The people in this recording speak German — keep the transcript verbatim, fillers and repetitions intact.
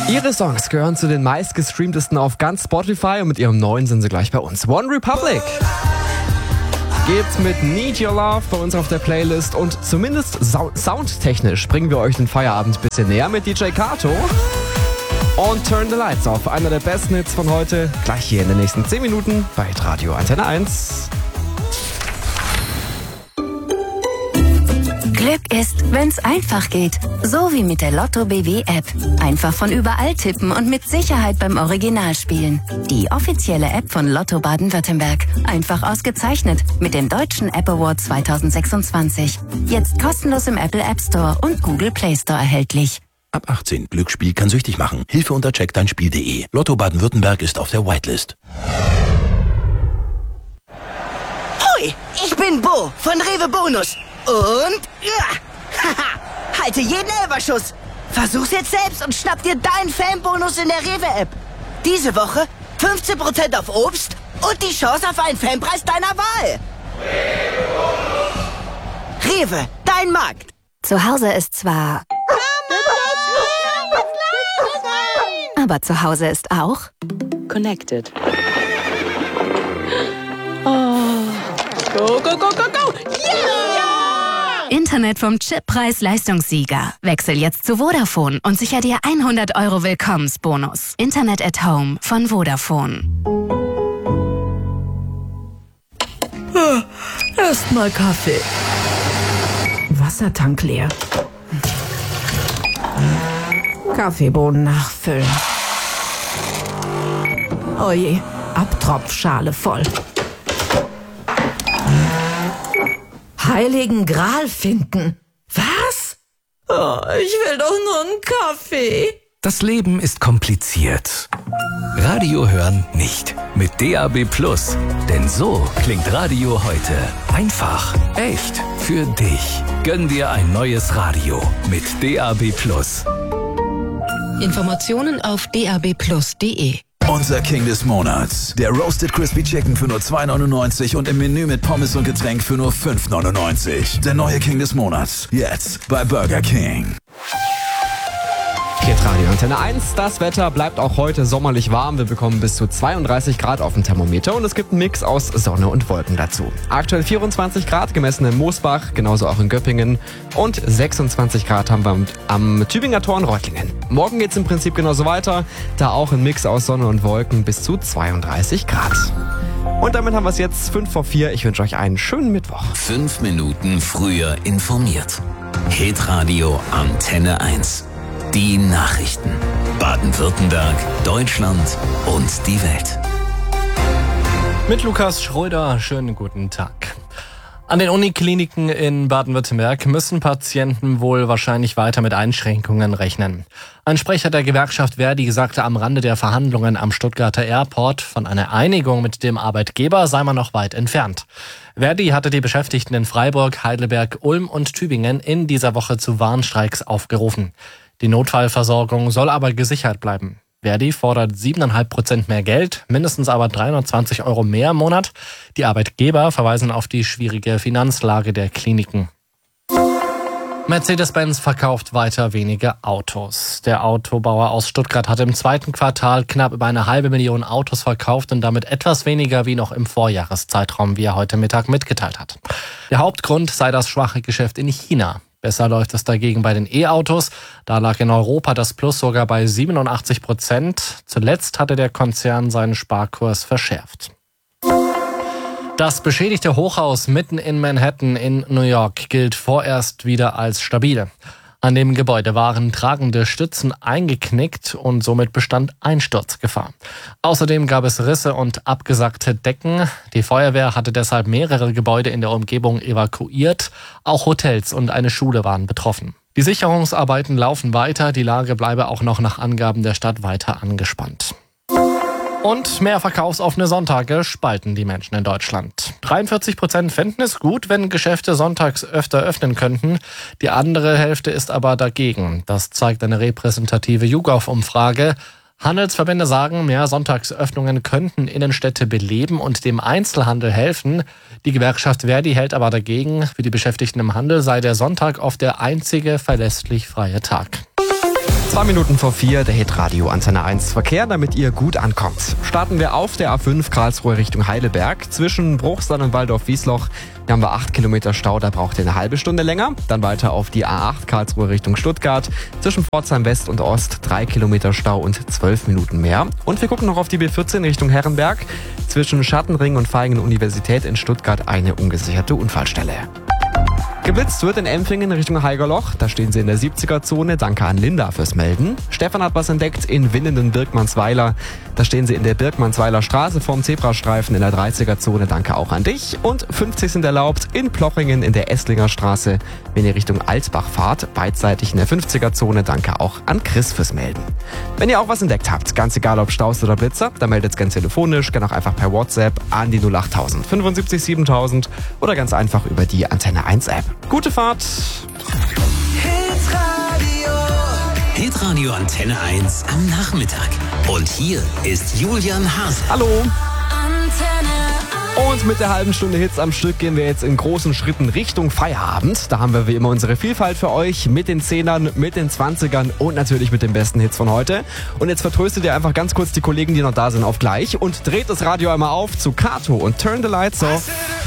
Ihre Songs gehören zu den meistgestreamtesten auf ganz Spotify und mit ihrem neuen sind sie gleich bei uns. One Republic geht's mit Need Your Love bei uns auf der Playlist und zumindest sau- soundtechnisch bringen wir euch den Feierabend ein bisschen näher mit D J Kato und Turn the Lights Off. Einer der besten Hits von heute, gleich hier in den nächsten zehn Minuten bei Radio Antenne eins. Glück ist, wenn's einfach geht. So wie mit der Lotto B W App. Einfach von überall tippen und mit Sicherheit beim Original spielen. Die offizielle App von Lotto Baden-Württemberg. Einfach ausgezeichnet mit dem Deutschen App Award zwanzig sechsundzwanzig. Jetzt kostenlos im Apple App Store und Google Play Store erhältlich. Ab achtzehn. Glücksspiel kann süchtig machen. Hilfe unter check dein spiel punkt de. Lotto Baden-Württemberg ist auf der Whitelist. Hoi, ich bin Bo von Rewe Bonus. Und, ja, haha, halte jeden Elberschuss. Versuch's jetzt selbst und schnapp dir deinen Fanbonus in der Rewe-App. Diese Woche fünfzehn Prozent auf Obst und die Chance auf einen Fanpreis deiner Wahl. Rewe, dein Markt. Zu Hause ist zwar... Aber zu Hause ist auch... Connected. Oh. Go, go, go, go, go. Yeah! Internet vom Chippreis-Leistungssieger. Wechsel jetzt zu Vodafone und sicher dir hundert Euro Willkommensbonus. Internet at Home von Vodafone. Erstmal Kaffee. Wassertank leer. Kaffeebohnen nachfüllen. Oje, Abtropfschale voll. Heiligen Gral finden. Was? Oh, ich will doch nur einen Kaffee. Das Leben ist kompliziert. Radio hören nicht. Mit D A B Plus. Denn so klingt Radio heute. Einfach, echt, für dich. Gönn dir ein neues Radio mit D A B Plus. Informationen auf d a b plus punkt de. Unser King des Monats. Der Roasted Crispy Chicken für nur zwei neunundneunzig und im Menü mit Pommes und Getränk für nur fünf neunundneunzig. Der neue King des Monats. Jetzt bei Burger King. Hier Radio Antenne eins. Das Wetter bleibt auch heute sommerlich warm. Wir bekommen bis zu zweiunddreißig Grad auf dem Thermometer und es gibt einen Mix aus Sonne und Wolken dazu. Aktuell vierundzwanzig Grad gemessen in Moosbach, genauso auch in Göppingen und sechsundzwanzig Grad haben wir am Tübinger Tor in Reutlingen. Morgen geht's im Prinzip genauso weiter, da auch ein Mix aus Sonne und Wolken bis zu zweiunddreißig Grad. Und damit haben wir es jetzt fünf vor vier. Ich wünsche euch einen schönen Mittwoch. Fünf Minuten früher informiert. Hitradio Antenne eins. Die Nachrichten. Baden-Württemberg, Deutschland und die Welt. Mit Lukas Schröder, schönen guten Tag. An den Unikliniken in Baden-Württemberg müssen Patienten wohl wahrscheinlich weiter mit Einschränkungen rechnen. Ein Sprecher der Gewerkschaft Verdi sagte am Rande der Verhandlungen am Stuttgarter Airport, von einer Einigung mit dem Arbeitgeber sei man noch weit entfernt. Verdi hatte die Beschäftigten in Freiburg, Heidelberg, Ulm und Tübingen in dieser Woche zu Warnstreiks aufgerufen. Die Notfallversorgung soll aber gesichert bleiben. Verdi fordert sieben Komma fünf Prozent mehr Geld, mindestens aber dreihundertzwanzig Euro mehr im Monat. Die Arbeitgeber verweisen auf die schwierige Finanzlage der Kliniken. Mercedes-Benz verkauft weiter wenige Autos. Der Autobauer aus Stuttgart hat im zweiten Quartal knapp über eine halbe Million Autos verkauft und damit etwas weniger wie noch im Vorjahreszeitraum, wie er heute Mittag mitgeteilt hat. Der Hauptgrund sei das schwache Geschäft in China. Besser läuft es dagegen bei den E-Autos. Da lag in Europa das Plus sogar bei siebenundachtzig Prozent. Zuletzt hatte der Konzern seinen Sparkurs verschärft. Das beschädigte Hochhaus mitten in Manhattan in New York gilt vorerst wieder als stabil. An dem Gebäude waren tragende Stützen eingeknickt und somit bestand Einsturzgefahr. Außerdem gab es Risse und abgesackte Decken. Die Feuerwehr hatte deshalb mehrere Gebäude in der Umgebung evakuiert. Auch Hotels und eine Schule waren betroffen. Die Sicherungsarbeiten laufen weiter. Die Lage bleibe auch noch nach Angaben der Stadt weiter angespannt. Und mehr verkaufsoffene Sonntage spalten die Menschen in Deutschland. dreiundvierzig Prozent finden es gut, wenn Geschäfte sonntags öfter öffnen könnten. Die andere Hälfte ist aber dagegen. Das zeigt eine repräsentative YouGov-Umfrage. Handelsverbände sagen, mehr Sonntagsöffnungen könnten Innenstädte beleben und dem Einzelhandel helfen. Die Gewerkschaft Verdi hält aber dagegen. Für die Beschäftigten im Handel sei der Sonntag oft der einzige verlässlich freie Tag. Zwei Minuten vor vier, der Hitradio Antenne eins Verkehr, damit ihr gut ankommt. Starten wir auf der A fünf Karlsruhe Richtung Heidelberg. Zwischen Bruchsal und Waldorf-Wiesloch da haben wir acht Kilometer Stau, da braucht ihr eine halbe Stunde länger. Dann weiter auf die A acht Karlsruhe Richtung Stuttgart. Zwischen Pforzheim West und Ost drei Kilometer Stau und zwölf Minuten mehr. Und wir gucken noch auf die B vierzehn Richtung Herrenberg. Zwischen Schattenring und Vaihingen Universität in Stuttgart eine ungesicherte Unfallstelle. Geblitzt wird in Empfingen Richtung Haigerloch. Da stehen sie in der siebziger-Zone. Danke an Linda fürs Melden. Stefan hat was entdeckt in Winnenden-Birkmannsweiler. Da stehen sie in der Birkmannsweiler Straße vorm Zebrastreifen in der dreißiger-Zone. Danke auch an dich. Und fünfzig sind erlaubt in Plochingen in der Esslinger Straße, wenn ihr Richtung Altbach fahrt. Beidseitig in der fünfziger-Zone. Danke auch an Chris fürs Melden. Wenn ihr auch was entdeckt habt, ganz egal ob Staus oder Blitzer, dann meldet ganz telefonisch, gerne auch einfach per WhatsApp an die null acht null null fünfundsiebzig siebentausend oder ganz einfach über die Antenne eins App. Gute Fahrt! Hitradio. Hitradio Antenne eins am Nachmittag. Und hier ist Julian Hase. Hallo! Und mit der halben Stunde Hits am Stück gehen wir jetzt in großen Schritten Richtung Feierabend. Da haben wir wie immer unsere Vielfalt für euch mit den Zehnern, mit den Zwanzigern und natürlich mit den besten Hits von heute. Und jetzt vertröstet ihr einfach ganz kurz die Kollegen, die noch da sind, auf gleich und dreht das Radio einmal auf zu Kato und Turn the Lights Off.